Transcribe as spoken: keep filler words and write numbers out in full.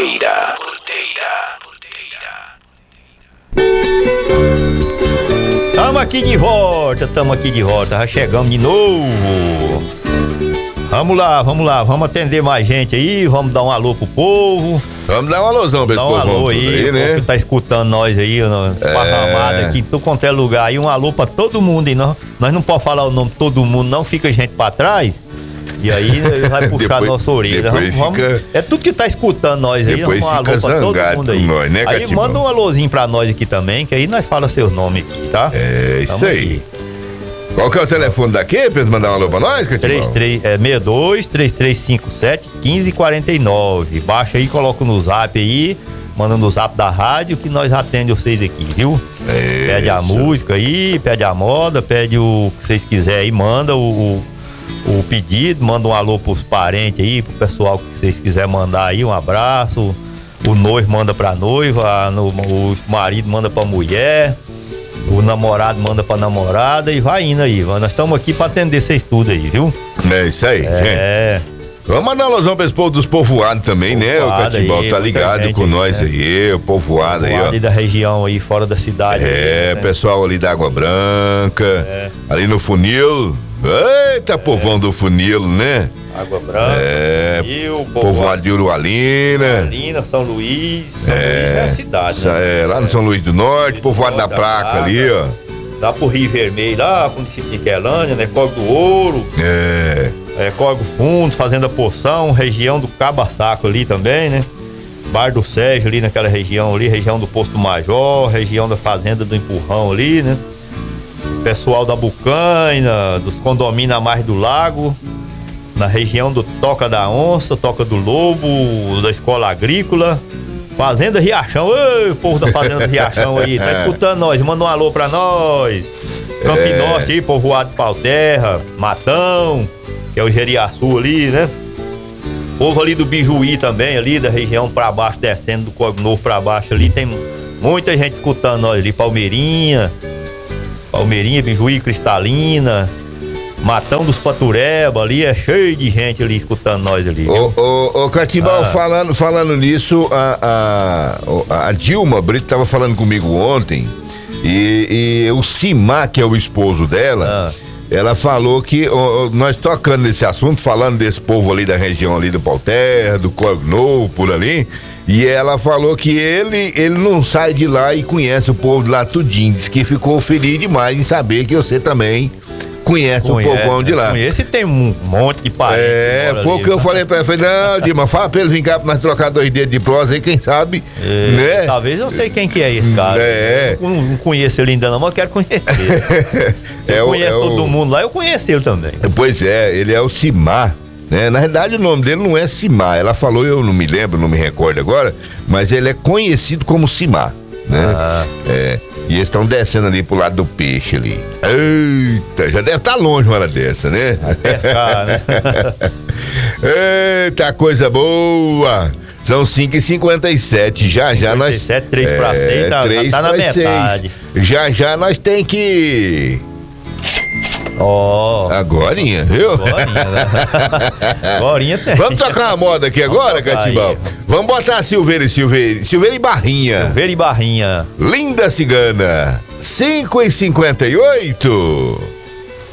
Porteira. Tamo aqui de volta, tamo aqui de volta, já chegamos de novo. Vamos lá, vamos lá, vamos atender mais gente aí, vamos dar um alô pro povo. Vamos dar um alôzão pra esse povo. Dá um alô aí, aí, né? Que tá escutando nós aí, esparramado é. aqui, em tudo quanto é lugar aí, um alô pra todo mundo aí. Nós, nós não podemos falar o nome de todo mundo, não, fica gente pra trás. E aí vai puxar depois, a nossa orelha. Vamos, vamos, fica... É tudo que tá escutando nós aí, depois vamos um alô pra todo mundo aí. Nós, né, aí manda um alôzinho pra nós aqui também, que aí nós fala seus nomes aqui, tá? É, isso Tamo aí. Aqui. Qual que é o telefone daqui pra eles mandar um alô pra nós, Catibão? trinta e três, é, sessenta e dois, trinta e três cinquenta e sete, quinze quarenta e nove. Baixa aí, coloca no zap aí, manda no zap da rádio que nós atendemos vocês aqui, viu? É pede a isso. música aí, pede a moda, pede o que vocês quiserem aí, manda o, o, o pedido, manda um alô pros parentes aí, pro pessoal que vocês quiserem mandar aí, um abraço. O noivo manda pra noiva, a, no, o marido manda pra mulher. O namorado manda pra namorada e vai indo aí. Nós estamos aqui pra atender vocês tudo aí, viu? É isso aí, é. gente. Vamos mandar um alusão pra esse povo dos povoados também, povoado, né? O Catibal tá ligado com aí, nós né? aí, o povoado, povoado aí, ó. Ali da região aí, fora da cidade. É, aí, né? Pessoal ali da Água Branca, é. ali no Funil. Eita, é. povão do Funil, né? Água Branca, é, Funil, povoado de Urualina. Urualina, São Luís. São é, Luís é a cidade, né? É, lá no São Luís do Norte, povoado da, da Placa, Placa ali, ó. Lá pro Rio Vermelho, lá pro município de Niquelândia, né? Córrego do Ouro. É. É, Córrego Fundo, Fazenda Poção, região do Caba-Saco ali também, né? Bar do Sérgio ali naquela região ali, região do Posto Major, região da Fazenda do Empurrão ali, né? Pessoal da Bucaina, dos condomínios à margem do lago, na região do Toca da Onça, Toca do Lobo, da Escola Agrícola, Fazenda Riachão. Ei, o povo da Fazenda Riachão aí, tá escutando nós, manda um alô pra nós. Campo é. Norte aí, povoado de Pau-Terra, Matão, que é o Jeriaçu ali, né? Povo ali do Bijuí também, ali da região pra baixo, descendo do Córrego Novo pra baixo ali, tem muita gente escutando nós ali, Palmeirinha, Palmeirinha, Bijuí, Cristalina, Matão dos Patureba ali, é cheio de gente ali escutando nós ali. Ô, ô, ô Catibal, ah. falando, falando nisso, a, a, a Dilma Brito tava falando comigo ontem, e, e o Simar, que é o esposo dela, ah. ela falou que, ó, nós tocando nesse assunto, falando desse povo ali da região ali do Pau-Terra, do Córrego Novo, por ali, e ela falou que ele, ele não sai de lá e conhece o povo de lá tudinho, diz que ficou feliz demais em saber que você também conhece, conhece o povão de lá. Conhece e tem um monte de parente. É, foi o que eu falei pra ela. Falei, não, Dilma, fala pra eles vir cá pra nós trocar dois dedos de prosa aí, quem sabe, é, né? Talvez eu sei quem que é esse cara. É. Eu não, não conheço ele ainda não, mas eu quero conhecer. Se é eu conheço é todo o... mundo lá, eu conheço ele também. Pois é, ele é o Simar, né? Na realidade o nome dele não é Simar, ela falou, eu não me lembro, não me recordo agora, mas ele é conhecido como Simar, né? Ah. É. E eles estão descendo ali pro lado do peixe ali. Eita, já deve estar longe uma hora dessa, né? Vai pescar, né? Eita, coisa boa! São cinco e cinquenta e sete, já já nós... cinquenta e sete, três para seis, tá, tá na metade. Já já nós tem que... Ó. Oh. Agorinha, viu? Agorinha, né? Agorinha tem. Vamos tocar uma moda aqui agora, Catibal? Vamos botar Silveira e Silveira. Silveira e Barrinha. Silveira e Barrinha. Linda Cigana. cinco e cinquenta e oito.